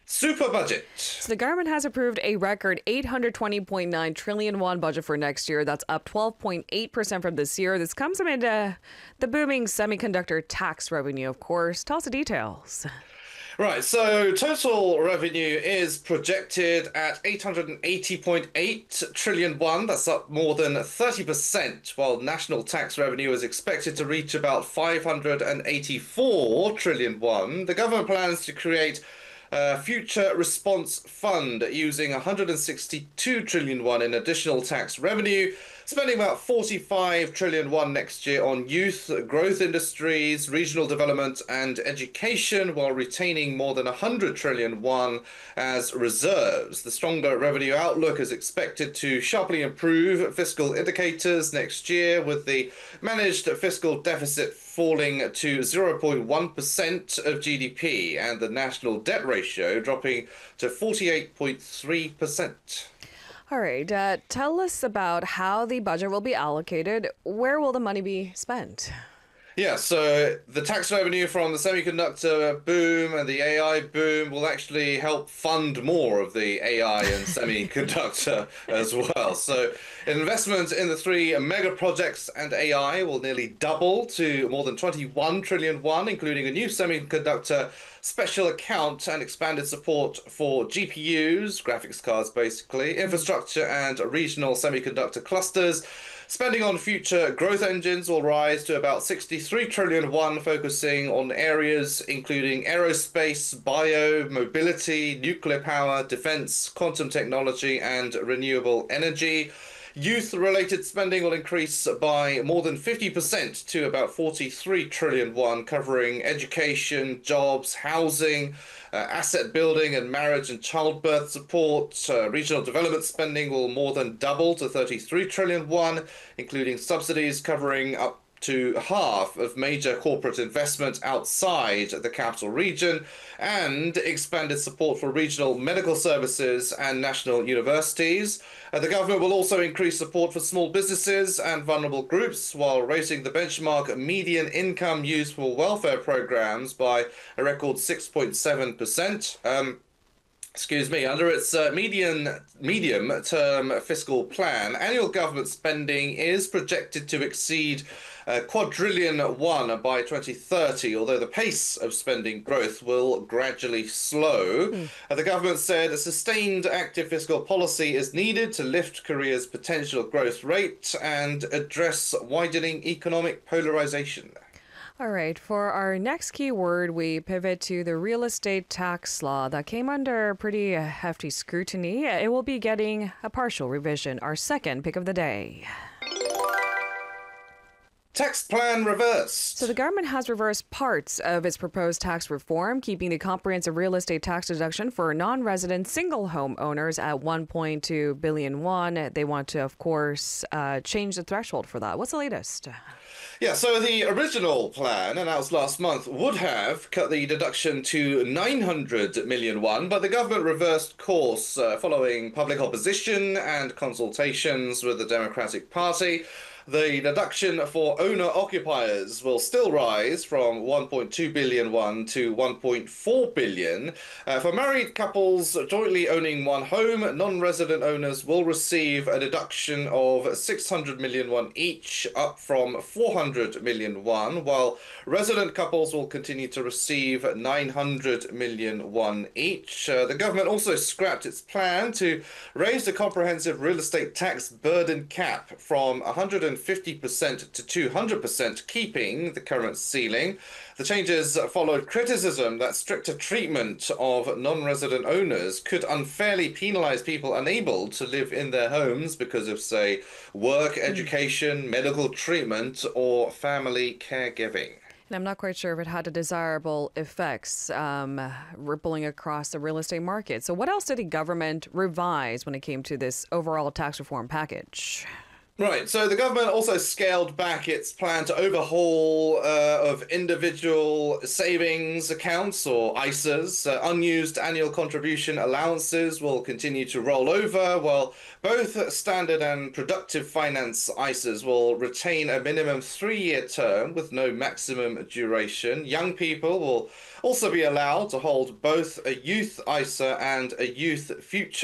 Super budget. So the government has approved a record 820.9 trillion won budget for next year. That's up 12.8% from this year. This comes amid the booming semiconductor tax revenue, of course. Tell us the details. Right, so total revenue is projected at 880.8 trillion won. That's up more than 30%, while national tax revenue is expected to reach about 584 trillion won. The government plans to create a future response fund using 162 trillion won in additional tax revenue, spending about 45 trillion won next year on youth, growth industries, regional development and education, while retaining more than 100 trillion won as reserves. The stronger revenue outlook is expected to sharply improve fiscal indicators next year, with the managed fiscal deficit falling to 0.1% of GDP and the national debt ratio dropping to 48.3%. All right. Tell us about how the budget will be allocated. Where will the money be spent? Yeah, so the tax revenue from the semiconductor boom and the AI boom will actually help fund more of the AI and semiconductor as well. So investment in the three mega projects and AI will nearly double to more than 21 trillion won, including a new semiconductor special account and expanded support for GPUs, graphics cards basically, infrastructure and regional semiconductor clusters. Spending on future growth engines will rise to about 63 trillion won, focusing on areas including aerospace, bio, mobility, nuclear power, defense, quantum technology, and renewable energy. Youth-related spending will increase by more than 50% to about 43 trillion won, covering education, jobs, housing, asset building and marriage and childbirth support. Regional development spending will more than double to 33 trillion won, including subsidies covering up to half of major corporate investment outside the capital region, and expanded support for regional medical services and national universities. The government will also increase support for small businesses and vulnerable groups, while raising the benchmark median income used for welfare programs by a record 6.7%. Under its medium-term fiscal plan, annual government spending is projected to exceed quadrillion won by 2030, although the pace of spending growth will gradually slow. The government said a sustained active fiscal policy is needed to lift Korea's potential growth rate and address widening economic polarization. All right. For our next keyword, we pivot to the real estate tax law that came under pretty hefty scrutiny. It will be getting a partial revision, our second pick of the day. Tax plan reversed. So the government has reversed parts of its proposed tax reform, keeping the comprehensive real estate tax deduction for non-resident single home owners at 1.2 billion won. They want to, of course, change the threshold for that. What's the latest? Yeah, so the original plan, announced last month, would have cut the deduction to 900 million won, but the government reversed course following public opposition and consultations with the Democratic Party. The deduction for owner-occupiers will still rise from 1.2 billion won to 1.4 billion. For married couples jointly owning one home, non-resident owners will receive a deduction of 600 million won each, up from 400 million won, while resident couples will continue to receive 900 million won each. The government also scrapped its plan to raise the comprehensive real estate tax burden cap from 150% to 200%, keeping the current ceiling. The changes followed criticism that stricter treatment of non-resident owners could unfairly penalize people unable to live in their homes because of, say, work, education, medical treatment, or family caregiving. And I'm not quite sure if it had a desirable effects rippling across the real estate market. So what else did the government revise when it came to this overall tax reform package? Right, so the government also scaled back its plan to overhaul of individual savings accounts or ISAs. Unused annual contribution allowances will continue to roll over, while both standard and productive finance ISAs will retain a minimum 3-year term with no maximum duration. Young people will also be allowed to hold both a youth ISA and a youth future